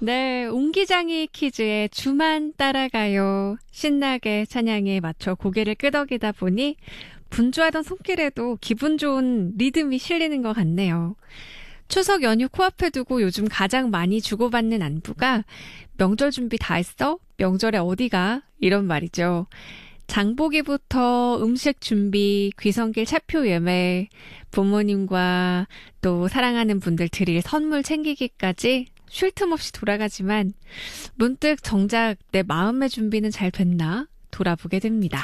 네, 옹기장이 퀴즈의 주만 따라가요. 신나게 찬양에 맞춰 고개를 끄덕이다 보니 분주하던 손길에도 기분 좋은 리듬이 실리는 것 같네요. 추석 연휴 코앞에 두고 요즘 가장 많이 주고받는 안부가 명절 준비 다 했어? 명절에 어디가? 이런 말이죠. 장보기부터 음식 준비, 귀성길 차표 예매, 부모님과 또 사랑하는 분들 드릴 선물 챙기기까지 쉴 틈 없이 돌아가지만 문득 정작 내 마음의 준비는 잘 됐나 돌아보게 됩니다.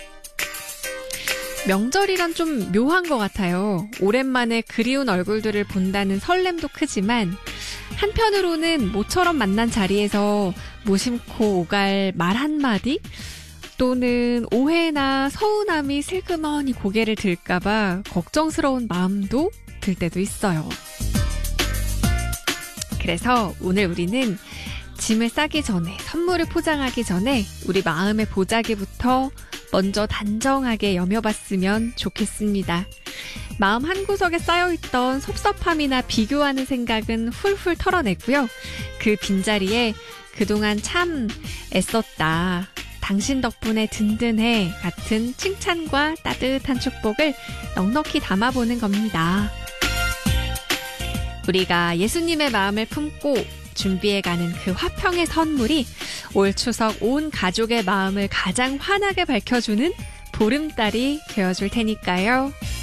명절이란 좀 묘한 것 같아요. 오랜만에 그리운 얼굴들을 본다는 설렘도 크지만 한편으로는 모처럼 만난 자리에서 무심코 오갈 말 한마디 또는 오해나 서운함이 슬그머니 고개를 들까봐 걱정스러운 마음도 들 때도 있어요. 그래서 오늘 우리는 짐을 싸기 전에, 선물을 포장하기 전에 우리 마음의 보자기부터 먼저 단정하게 여며봤으면 좋겠습니다. 마음 한구석에 쌓여있던 섭섭함이나 비교하는 생각은 훌훌 털어내고요. 그 빈자리에 그동안 참 애썼다, 당신 덕분에 든든해 같은 칭찬과 따뜻한 축복을 넉넉히 담아보는 겁니다. 우리가 예수님의 마음을 품고 준비해가는 그 화평의 선물이 올 추석 온 가족의 마음을 가장 환하게 밝혀주는 보름달이 되어줄 테니까요.